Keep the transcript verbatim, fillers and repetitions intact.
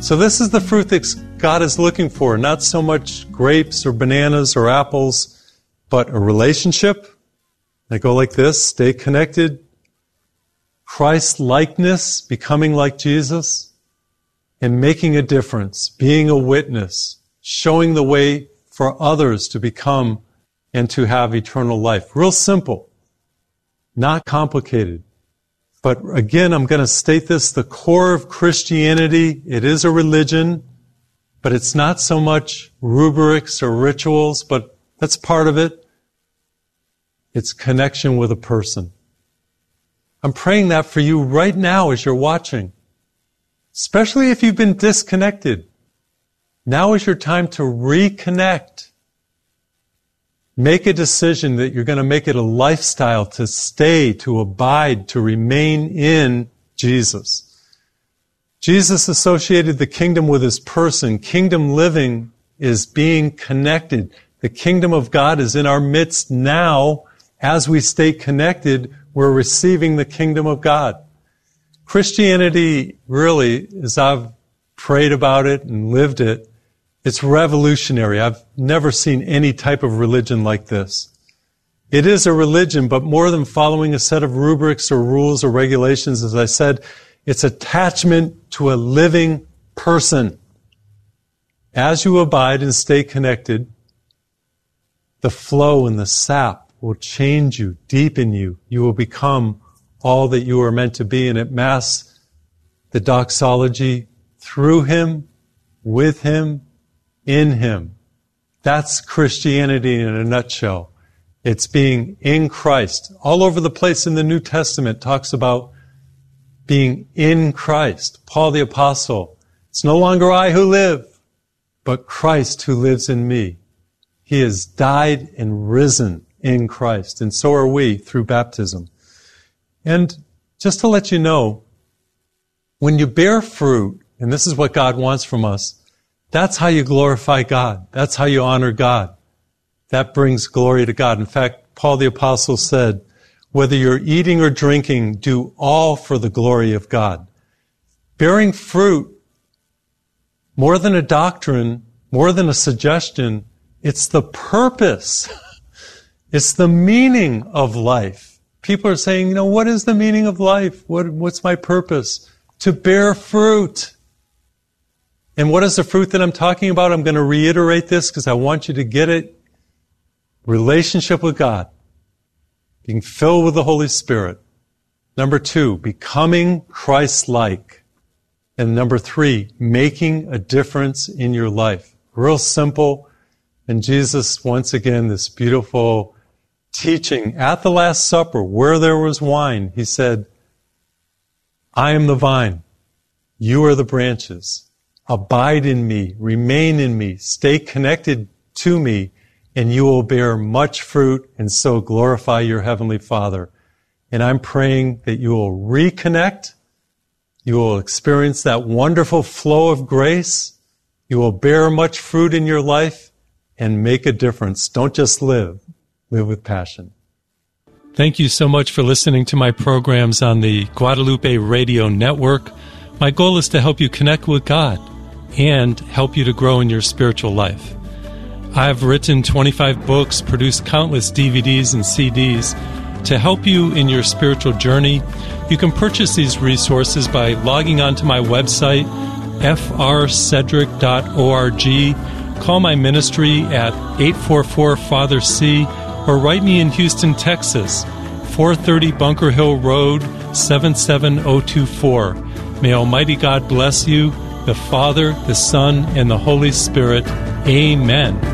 So this is the fruit that God is looking for, not so much grapes or bananas or apples, but a relationship. They go like this, stay connected, Christ-likeness, becoming like Jesus, and making a difference, being a witness, showing the way for others to become and to have eternal life. Real simple, not complicated. But again, I'm going to state this, the core of Christianity, it is a religion, but it's not so much rubrics or rituals, but that's part of it. It's connection with a person. I'm praying that for you right now as you're watching, especially if you've been disconnected. Now is your time to reconnect. Make a decision that you're going to make it a lifestyle to stay, to abide, to remain in Jesus. Jesus associated the kingdom with his person. Kingdom living is being connected. The kingdom of God is in our midst now. As we stay connected, we're receiving the kingdom of God. Christianity, really, as I've prayed about it and lived it, it's revolutionary. I've never seen any type of religion like this. It is a religion, but more than following a set of rubrics or rules or regulations, as I said, it's attachment to a living person. As you abide and stay connected, the flow and the sap will change you, deepen you. You will become all that you are meant to be. And at Mass, the doxology, through Him, with Him, in Him. That's Christianity in a nutshell. It's being in Christ. All over the place in the New Testament talks about being in Christ. Paul the Apostle, it's no longer I who live, but Christ who lives in me. He has died and risen in Christ, and so are we through baptism. And just to let you know, when you bear fruit, and this is what God wants from us, that's how you glorify God. That's how you honor God. That brings glory to God. In fact, Paul the Apostle said, whether you're eating or drinking, do all for the glory of God. Bearing fruit, more than a doctrine, more than a suggestion, it's the purpose. It's the meaning of life. People are saying, you know, what is the meaning of life? What, what's my purpose? To bear fruit. And what is the fruit that I'm talking about? I'm going to reiterate this because I want you to get it. Relationship with God. Being filled with the Holy Spirit. Number two, becoming Christ-like. And number three, making a difference in your life. Real simple. And Jesus, once again, this beautiful teaching at the Last Supper, where there was wine, He said, I am the vine. You are the branches. Abide in me, remain in me, stay connected to me, and you will bear much fruit and so glorify your Heavenly Father. And I'm praying that you will reconnect, you will experience that wonderful flow of grace, you will bear much fruit in your life, and make a difference. Don't just live, live with passion. Thank you so much for listening to my programs on the Guadalupe Radio Network. My goal is to help you connect with God and help you to grow in your spiritual life. I've written twenty-five books, produced countless D V Ds and C Ds to help you in your spiritual journey. You can purchase these resources by logging onto my website, f r cedric dot org. Call my ministry at eight four four Father C or write me in Houston, Texas, four thirty Bunker Hill Road, seven seven zero two four. May Almighty God bless you, the Father, the Son, and the Holy Spirit. Amen.